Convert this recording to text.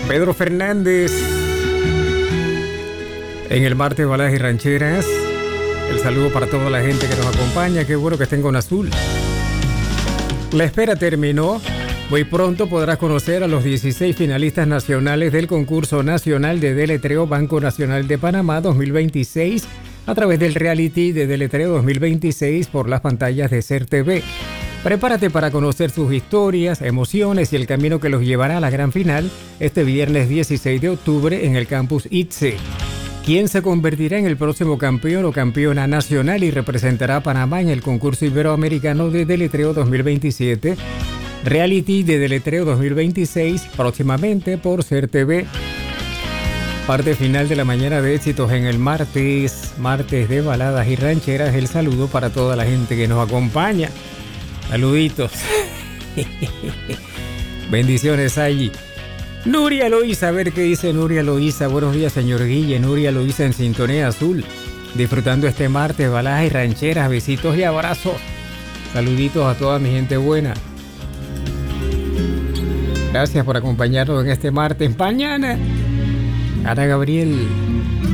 Pedro Fernández. En el martes Baladas y Rancheras. El saludo para toda la gente que nos acompaña. Qué bueno que estén con azul. La espera terminó. Muy pronto podrás conocer a los 16 finalistas nacionales del concurso nacional de deletreo Banco Nacional de Panamá 2026 a través del reality de deletreo 2026 por las pantallas de SER TV. Prepárate para conocer sus historias, emociones y el camino que los llevará a la gran final este viernes 16 de octubre en el campus ITSE. ¿Quién se convertirá en el próximo campeón o campeona nacional y representará a Panamá en el concurso iberoamericano de deletreo 2027? Reality de deletreo 2026 próximamente por SER TV. Parte final de la mañana de éxitos en el martes de Baladas y Rancheras. El saludo para toda la gente que nos acompaña. Saluditos. Bendiciones allí. Nuria Loíza, a ver qué dice Nuria Loíza. Buenos días, señor Guille. Nuria Loíza en Sintonía Azul. Disfrutando este martes, Baladas y Rancheras. Besitos y abrazos. Saluditos a toda mi gente buena. Gracias por acompañarnos en este martes. Mañana, Ana Gabriel.